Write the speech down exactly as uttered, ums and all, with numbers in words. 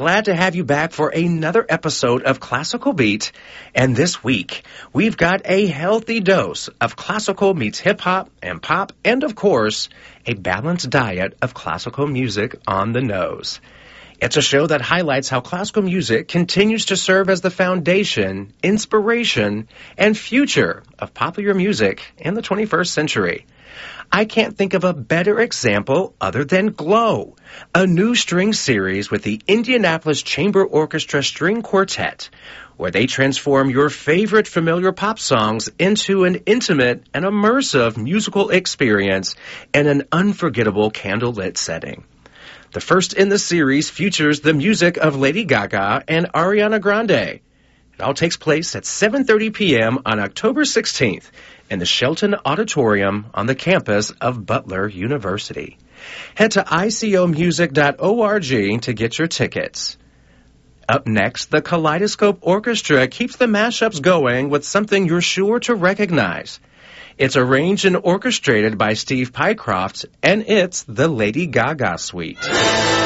glad to have you back for another episode of Classical Beat. And this week, we've got a healthy dose of classical meets hip-hop and pop, and of course, a balanced diet of classical music on the nose. It's a show that highlights how classical music continues to serve as the foundation, inspiration, and future of popular music in the twenty-first century. I can't think of a better example other than Glow, a new string series with the Indianapolis Chamber Orchestra String Quartet, where they transform your favorite familiar pop songs into an intimate and immersive musical experience in an unforgettable candlelit setting. The first in the series features the music of Lady Gaga and Ariana Grande. It all takes place at seven thirty p.m. on October sixteenth in the Shelton Auditorium on the campus of Butler University. Head to I C O music dot org to get your tickets. Up next, the Kaleidoscope Orchestra keeps the mashups going with something you're sure to recognize. It's arranged and orchestrated by Steve Pycroft, and it's the Lady Gaga Suite.